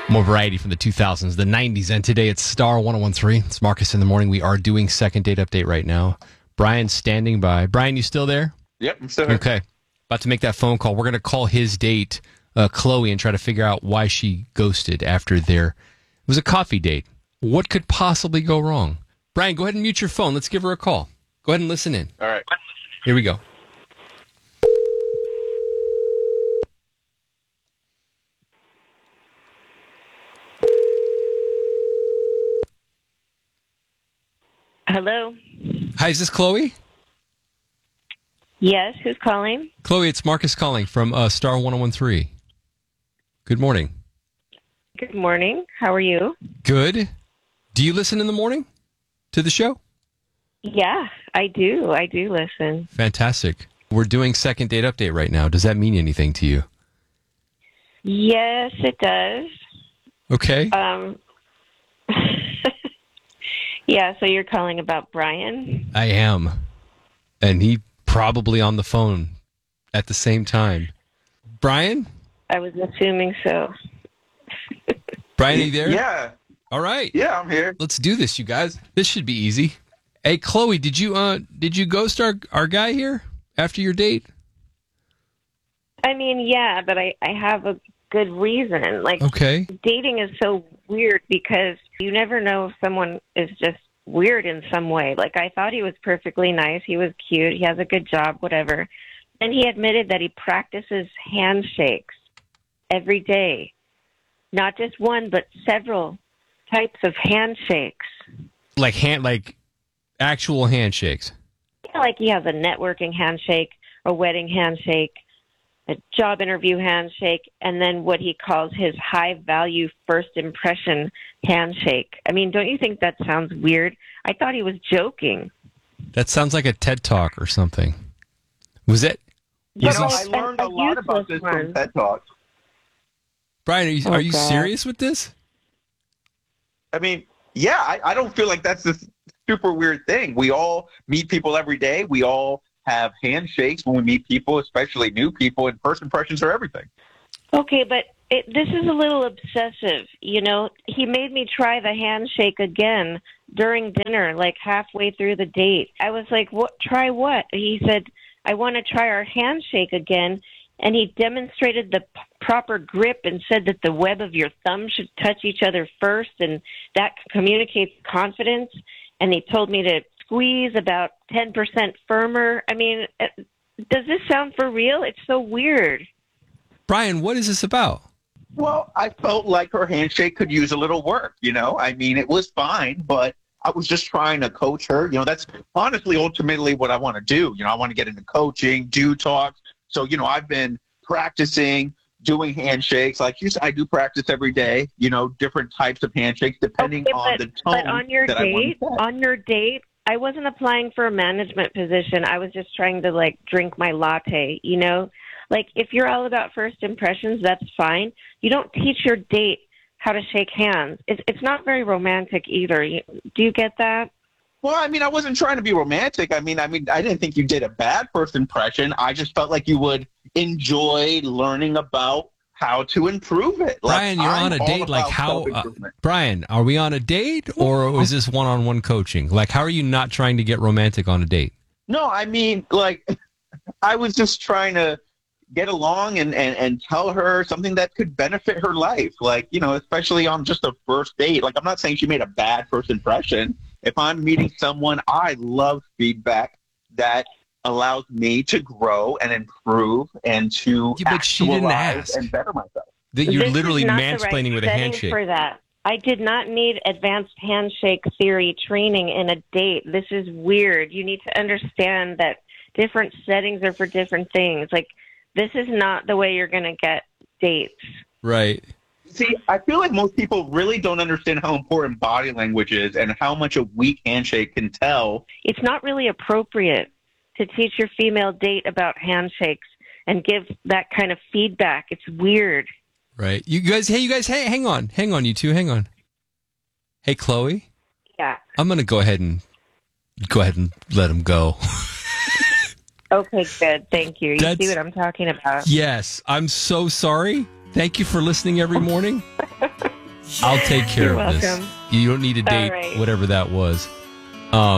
More variety from the 2000s, the 90s, and today it's Star 1013. It's Marcus in the Morning. We are doing second date update right now. Brian's standing by. Brian, you still there? Yep, I'm still here. Okay. About to make that phone call. We're going to call his date, Chloe, and try to figure out why she ghosted after it was a coffee date. What could possibly go wrong? Brian, go ahead and mute your phone. Let's give her a call. Go ahead and listen in. All right. Here we go. Hello. Hi, is this Chloe? Yes, who's calling? Chloe, it's Marcus calling from Star 1013. Good morning. Good morning. How are you? Good. Do you listen in the morning to the show? Yeah, I do. I do listen. Fantastic. We're doing second date update right now. Does that mean anything to you? Yes, it does. Okay. Yeah, so you're calling about Brian? I am. And he probably on the phone at the same time. Brian? I was assuming so. Brian, are you there? Yeah. All right. Yeah, I'm here. Let's do this, you guys. This should be easy. Hey, Chloe, did you ghost our guy here after your date? I mean, yeah, but I have a good reason. Like, Okay. dating is so weird because you never know if someone is just weird in some way. Like, I thought he was perfectly nice. He was cute. He has a good job, whatever. And he admitted that he practices handshakes every day. Not just one, but several types of handshakes. Like actual handshakes. Yeah, like he has a networking handshake, a wedding handshake, a job interview handshake, and then what he calls his high-value first impression handshake. I mean, don't you think that sounds weird? I thought he was joking. That sounds like a TED Talk or something. Was it? But I learned a lot about this from TED Talks. Brian, are you God. serious with this? I mean, yeah, I don't feel like that's this super weird thing. We all meet people every day. We all have handshakes when we meet people, especially new people, and first impressions are everything. Okay, but this is a little obsessive. You know, he made me try the handshake again during dinner, like halfway through the date. I was like, "What? Try what?" He said, "I want to try our handshake again." And he demonstrated the proper grip and said that the web of your thumb should touch each other first, and that communicates confidence. And he told me to squeeze about 10% firmer. I mean, does this sound for real? It's so weird. Brian, what is this about? Well, I felt like her handshake could use a little work, you know? I mean, it was fine, but I was just trying to coach her. You know, that's honestly ultimately what I want to do. You know, I want to get into coaching, do talks. So, you know, I've been practicing doing handshakes. Like you said, I do practice every day, you know, different types of handshakes depending on the tone. But on your date, I wasn't applying for a management position. I was just trying to, like, drink my latte, you know? Like, if you're all about first impressions, that's fine. You don't teach your date how to shake hands. It's not very romantic either. Do you get that? Well, I mean, I wasn't trying to be romantic. I mean, I didn't think you did a bad first impression. I just felt like you would enjoy learning about how to improve it. Like, Brian, you're on a date. Like how? Brian, are we on a date or is this one-on-one coaching? Like, how are you not trying to get romantic on a date? No, I mean, like, I was just trying to get along and tell her something that could benefit her life. Like, you know, especially on just a first date. Like, I'm not saying she made a bad first impression. If I'm meeting someone, I love feedback that allows me to grow and improve and to but she didn't ask. and better myself. You're This literally is not mansplaining the right with a setting handshake. for that. I did not need advanced handshake theory training in a date. This is weird. You need to understand that different settings are for different things. Like, this is not the way you're going to get dates. Right. See, I feel like most people really don't understand how important body language is and how much a weak handshake can tell. It's not really appropriate to teach your female date about handshakes and give that kind of feedback. It's weird. Right. Hey, hang on, you two, hang on. Hey, Chloe. Yeah. I'm going to go ahead and let him go. Okay, good. Thank you. You see what I'm talking about? Yes. I'm so sorry. Thank you for listening every morning. I'll take care You're of welcome. this. You don't need to date right. whatever that was.